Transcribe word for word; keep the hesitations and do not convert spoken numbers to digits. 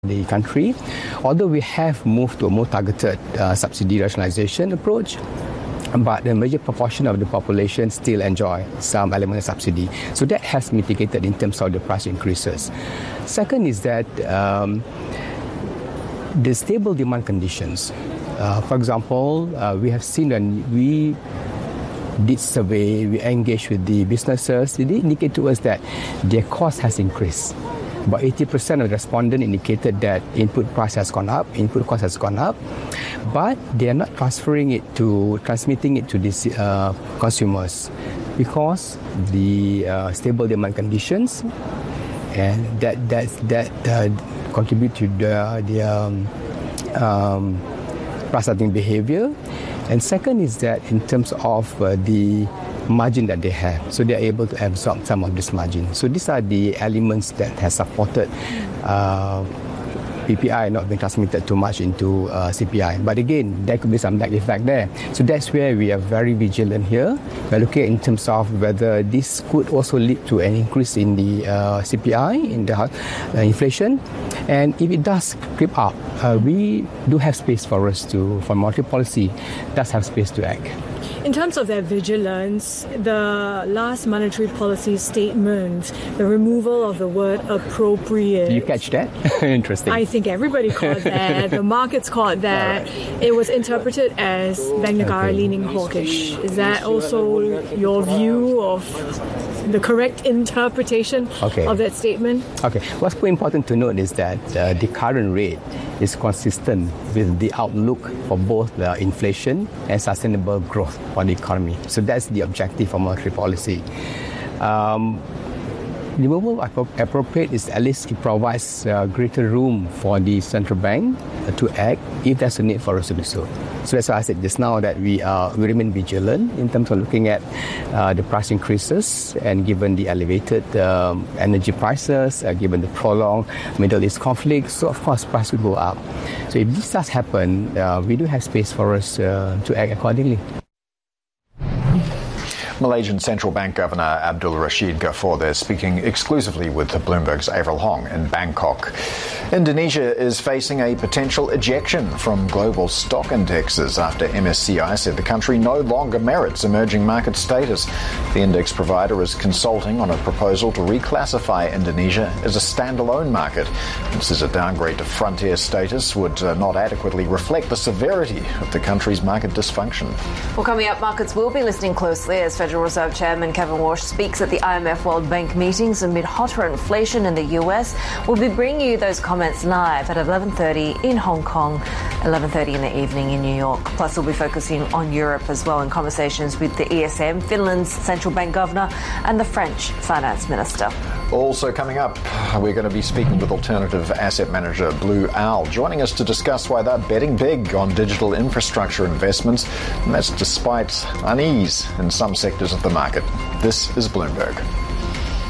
the country. Although we have moved to a more targeted uh, subsidy rationalisation approach, but the major proportion of the population still enjoy some element of subsidy. So that has mitigated in terms of the price increases. Second is that um, the stable demand conditions. Uh, for example, uh, we have seen and we did survey, we engaged with the businesses. They indicate to us that their cost has increased. About eighty percent of the respondents indicated that input price has gone up, input cost has gone up, but they are not transferring it to, transmitting it to these uh, consumers because the uh, stable demand conditions and that that that uh, contribute to the, the um, um, price-setting behavior. And second is that in terms of uh, the margin that they have, so they are able to absorb some of this margin. So these are the elements that have supported uh, P P I not being transmitted too much into uh, C P I. But again, there could be some lag effect there. So that's where we are very vigilant here. We're looking in terms of whether this could also lead to an increase in the uh, C P I, in the uh, inflation. And if it does creep up, uh, we do have space for us to, for monetary policy, does have space to act. In terms of their vigilance, the last monetary policy statement, the removal of the word appropriate. Did you catch that? Interesting. I think everybody caught that. The markets caught that. Right. It was interpreted as Bank Negara okay. leaning hawkish. Is that also your view of the correct interpretation okay. of that statement? Okay. What's important to note is that uh, the current rate is consistent with the outlook for both the inflation and sustainable growth for the economy. So that's the objective for monetary policy. Um, removal of appropriate is at least it provides uh, greater room for the central bank uh, to act if there's a need for us to do so. So that's why I said just now that we are we remain vigilant in terms of looking at uh, the price increases, and given the elevated um, energy prices, uh, given the prolonged Middle East conflict, so of course price will go up. So if this does happen, uh, we do have space for us uh, to act accordingly. Malaysian Central Bank Governor Abdul Rashid Ghaffur there, speaking exclusively with Bloomberg's Avril Hong in Bangkok. Indonesia is facing a potential ejection from global stock indexes after M S C I said the country no longer merits emerging market status. The index provider is consulting on a proposal to reclassify Indonesia as a standalone market. This is a downgrade to frontier status would uh, not adequately reflect the severity of the country's market dysfunction. Well, coming up, markets will be listening closely as Federal Reserve Chairman Kevin Walsh speaks at the I M F World Bank meetings amid hotter inflation in the U S. We'll be bringing you those comments live at eleven thirty in Hong Kong, eleven thirty in the evening in New York. Plus, we'll be focusing on Europe as well in conversations with the E S M, Finland's central bank governor, and the French finance minister. Also coming up, we're going to be speaking with alternative asset manager Blue Owl, joining us to discuss why they're betting big on digital infrastructure investments, and that's despite unease in some sectors of the market. This is Bloomberg.